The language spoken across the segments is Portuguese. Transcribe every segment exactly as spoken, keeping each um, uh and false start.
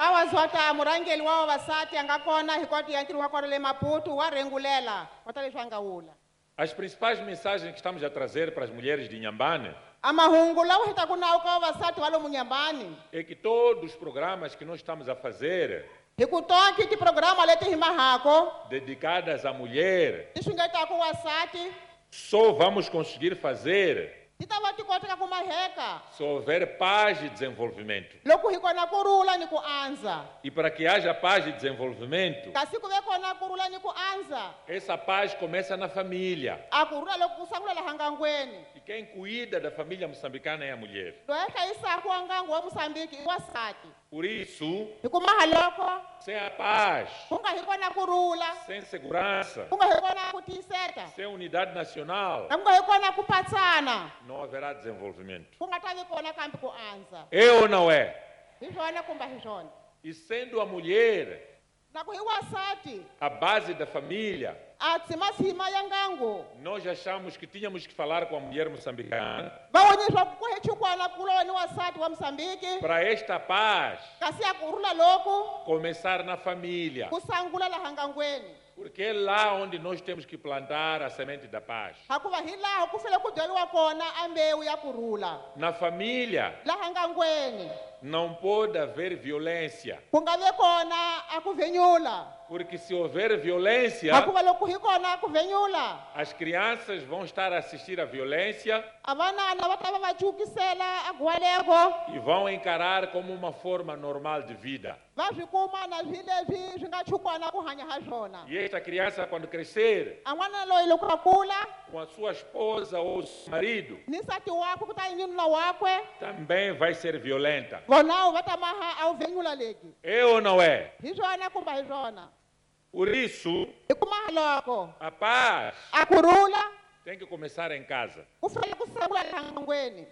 awazwata murangeli wa vavasati anga kona hi koti ya ntirho wa kona le Maputo wa rengulela kota leswi a nga vula. As principais mensagens que estamos a trazer para as mulheres de Inhambane amahungu lawa hi taku nawu ka vavasati va lomu Nyambani é que todos os programas que nós estamos a fazer hi ku toki tiprograma leti hi mahako dedicadas à mulher ti xungetaku wasati só vamos conseguir fazer ti ta va ti koteka ku maheka se houver paz e desenvolvimento. loko hi kona kurula ni ku anza. E para que haja paz e desenvolvimento, kasi ku ve kona kurula ni ku anza essa paz começa na família. a kurula loko ku sangula laha ngangweni. E quem cuida da família moçambicana é a mulher. loyi a hlayisaka wa ngangu wa Moçambique i wasati. Por isso, hi ku maha loko sem a paz, ku nga hi kona kurula sem segurança, ku nga hi kona ku tiyiseta sem unidade nacional, ku nga hi kona ku patsana não haverá desenvolvimento. ku nga ta vi kona kambe ku anza. É ou não é? hi swona kumba hi swona. E sendo a mulher na ku hi wasati a base da família, a tsimatsima ya ngangu nós achamos que tínhamos que falar com a mulher moçambicana va voni leswaku ku hechukwana ku lo ni wasati wa Moçambique para esta paz kasi a kurula loku começar na família. ku sangula laha ngangweni. Porque é lá onde nós temos que plantar a semente da paz. hakuva hi laha ku fele ku byariwa kona a mbewu ya kurula Na família laha ngangweni não pode haver violência, ku nga ve kona a ku vhenyula porque se houver violência, hakuva loko hi kona ku vhenyula as crianças vão estar a assistir à violência a vanana va ta va va cukisela a gwaleko e vão encarar como uma forma normal de vida. va swi kuma na swi leswi swi nga chukwana ku hanya ha swona. E esta criança, quando crescer, a n'wana loyi loko a kula com a sua esposa ou seu marido, ni nsati wakwe ku ta nyinuna wakwe também vai ser violenta. vonawu va ta maha a wu vhenyula leki. É ou não é? hi swona kumba hi swona. Por isso, hi ku maha loko a paz a kurula tem que começar em casa. ku fanele ku sangula laha ngangweni.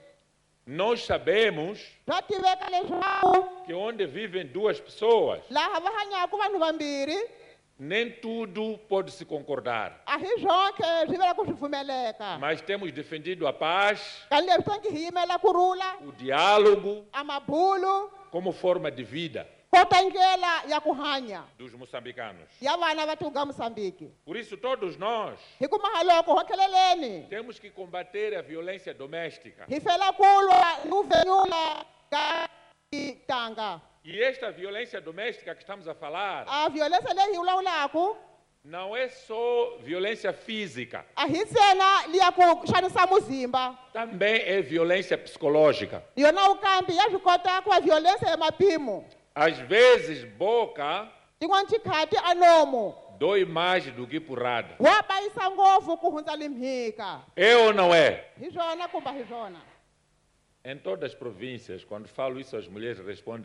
Nós sabemos bya tiveka leswaku que onde vivem duas pessoas, laha va hanyaku vanhu vambirhi nem tudo pode se concordar. a hi zwonke swi vela ku swi pfumeleka. Mas temos defendido a paz, kasi leswi tangi hi yimela kurula o diálogo, a mabulu como forma de vida kota ndlela ya ku hanya dos moçambicanos. ya vana va tuga Moçambique. Por isso, todos nós hi ku maha loko ho tlheleleni temos que combater a violência doméstica. hi fela ku lwa ni ku vhenyula ka tanga. E esta violência doméstica que estamos a falar a violência leyi hi vulavulaku não é só violência física, a hi ntsena liya ku xanisa muzimba também é violência psicológica. yona ukambi ya swi kota ku va violência ya mapimo. Às vezes, boca tin'wana tikhati a nomu dói mais do que porrada. wa bayisa ngopfu ku hundza limhika. É ou não é? hi swona kumba hi swona. Em todas as províncias, quando falo isso, as mulheres respondem,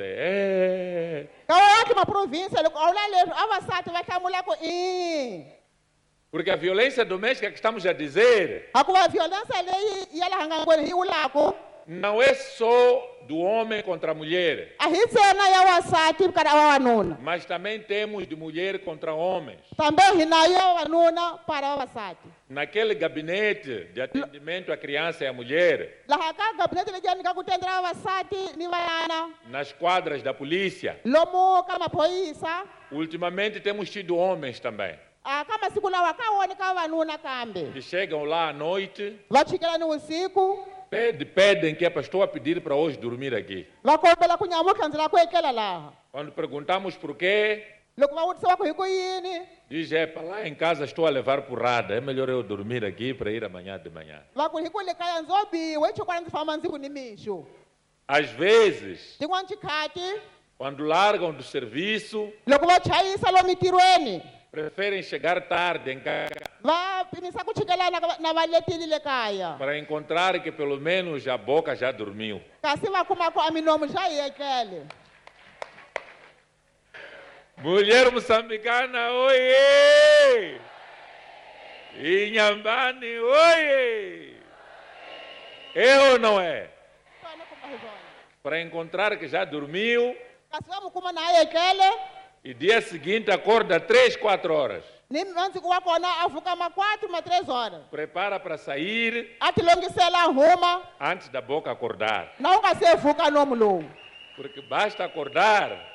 é. ka wonke maprovinsi loko a vula leswi a vasati va hlamula ku i Porque a violência doméstica que estamos a dizer hakuva violência leyi ya laha ngangweni hi vulaku não é só do homem contra a mulher, a hi ntsena ya wasati kana vavanuna mas também temos de mulher contra homens. kambe hi nayo ya vavanuna para vavasati. Naquele gabinete de atendimento à criança e à mulher, laha ka gabinete leyi ya nyika ku tendela vavasati ni vana nas quadras da polícia, lomu ka maphoyisa ultimamente temos tido homens também, a ka masiku lawa ka woni ka vavanuna kambe que chegam lá à noite, va chikela ni vusiku pede, pedem que é para estou a pedir para hoje dormir aqui. va kombela ku nyamutlha ndzi la ku etlela laha. Quando perguntamos por quê, loko va vutisiwa ku hi ku yini diz, é, para lá em casa estou a levar porrada, é melhor eu dormir aqui para ir amanhã de manhã. va ku hi ku le kaya ndzo biwe chokwana ndzi famba ndzi ku ni mixo. Às vezes, tin'wana tikhati quando largam do serviço, loko va chayisa lomu mitirhweni preferem chegar tarde em casa va pimisa ku chikelana ka va- na valetini le kaya para encontrar que pelo menos a boca já dormiu. kasi va kuma ku a minomu xa hi etlele. Mulher moçambicana, oiê! Inhambane, oiê! É ou não é? Swona kumba hi swona. Para encontrar que já dormiu kasi va mu kuma na ha etlele e dia seguinte acorda três, quatro horas. ni mansiku wa kona a vuka ma quatro ma três horas Prepara para sair a ti longisela a huma antes da boca acordar. na u nga se vuka nomu lowu. Porque basta acordar